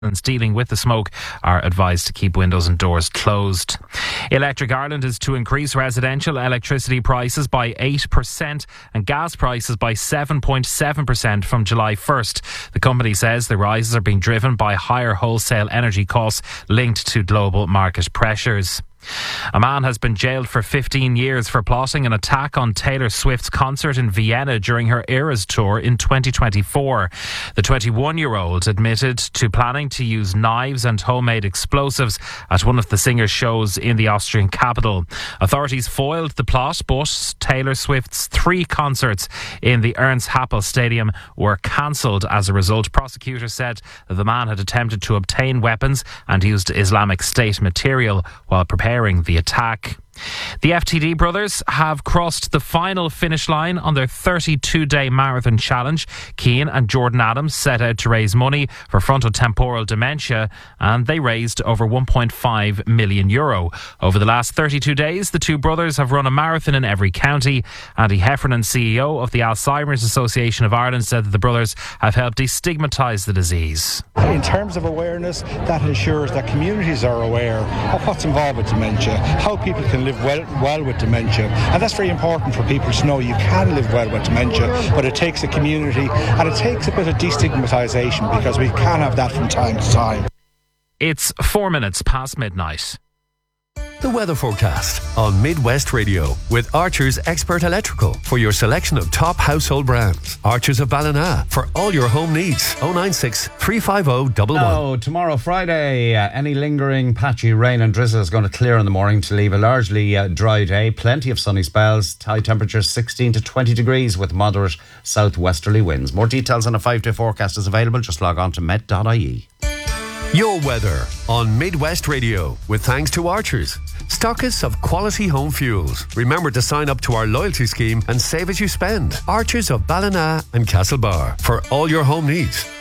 dealing with the smoke are advised to keep windows and doors closed. Electric Ireland is to increase residential electricity prices by 8% and gas prices by 7.7% from July 1st. The company says the rises are being driven by higher wholesale energy costs linked to global market pressures. A man has been jailed for 15 years for plotting an attack on Taylor Swift's concert in Vienna during her Eras tour in 2024. The 21-year-old admitted to planning to use knives and homemade explosives at one of the singer's shows in the Austrian capital. Authorities foiled the plot, but Taylor Swift's 3 concerts in the Ernst Happel Stadium were cancelled as a result. Prosecutors said that the man had attempted to obtain weapons and used Islamic State material while preparing the attack. The FTD brothers have crossed the final finish line on their 32-day marathon challenge. Cian and Jordan Adams set out to raise money for frontotemporal dementia, and they raised over €1.5 million. Over the last 32 days, the two brothers have run a marathon in every county. Andy Heffernan, CEO of the Alzheimer's Association of Ireland, said that the brothers have helped destigmatise the disease. In terms of awareness, that ensures that communities are aware of what's involved with dementia, how people can live well with dementia, and that's very important for people to know you can live well with dementia, but it takes a community and it takes a bit of destigmatisation, because we can have that from time to time. It's 4 minutes past midnight. The weather forecast on Midwest Radio with Archer's Expert Electrical for your selection of top household brands. Archer's of Ballina for all your home needs. 096 350 111. Oh, tomorrow Friday, any lingering patchy rain and drizzle is going to clear in the morning to leave a largely dry day. Plenty of sunny spells. High temperatures 16 to 20 degrees with moderate southwesterly winds. More details on a 5-day forecast is available. Just log on to met.ie. Your weather on Midwest Radio with thanks to Archer's, stockists of quality home fuels. Remember to sign up to our loyalty scheme and save as you spend. Archer's of Ballina and Castlebar for all your home needs.